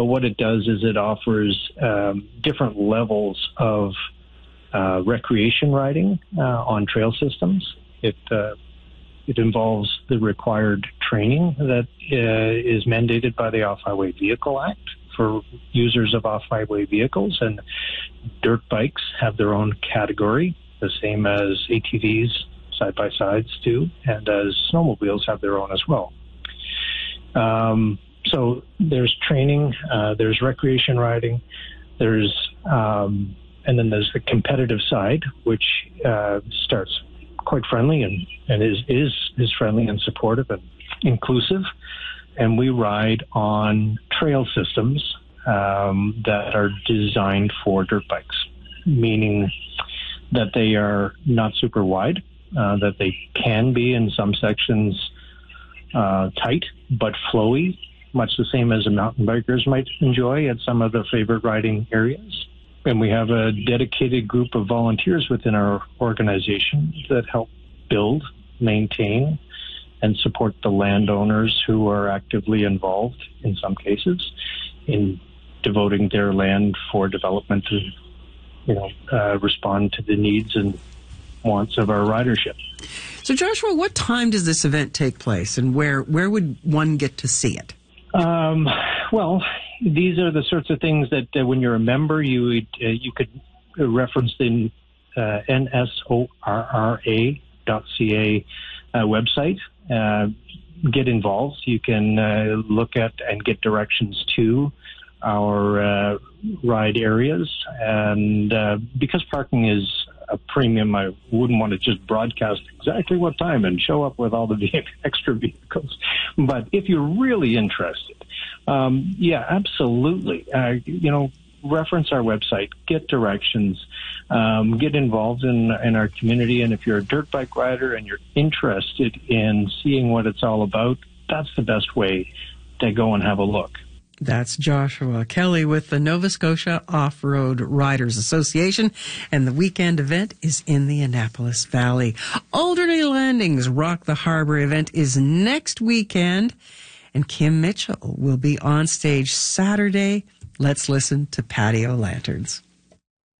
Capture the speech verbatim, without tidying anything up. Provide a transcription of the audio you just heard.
But what it does is it offers um, different levels of uh, recreation riding uh, on trail systems. It uh, it involves the required training that uh, is mandated by the Off-Highway Vehicle Act for users of off-highway vehicles, and dirt bikes have their own category, the same as A T Vs, side-by-sides do, and as snowmobiles have their own as well. Um, so there's training, uh, there's recreation riding, there's um, and then there's the competitive side, which uh, starts quite friendly and, and is, is is friendly and supportive and inclusive. And we ride on trail systems um, that are designed for dirt bikes, meaning that they are not super wide, uh, that they can be in some sections uh, tight but flowy, much the same as the mountain bikers might enjoy at some of their favorite riding areas. And we have a dedicated group of volunteers within our organization that help build, maintain, and support the landowners who are actively involved, in some cases, in devoting their land for development to, you know, uh, respond to the needs and wants of our ridership. So, Joshua, what time does this event take place, and where where would one get to see it? Um, well, these are the sorts of things that uh, when you're a member, you would, uh, you could reference the uh, N S O R R A dot C A uh, website. Uh, get involved. You can uh, look at and get directions to our uh, ride areas. And uh, because parking is a premium, I wouldn't want to just broadcast exactly what time and show up with all the extra vehicles. But if you're really interested, um, yeah, absolutely. Uh, you know, reference our website, get directions, um, get involved in, in our community. And if you're a dirt bike rider and you're interested in seeing what it's all about, that's the best way to go and have a look. That's Joshua Kelly with the Nova Scotia Off-Road Riders Association, and the weekend event is in the Annapolis Valley. Alderney Landing's Rock the Harbor event is next weekend, and Kim Mitchell will be on stage Saturday. Let's listen to Patio Lanterns.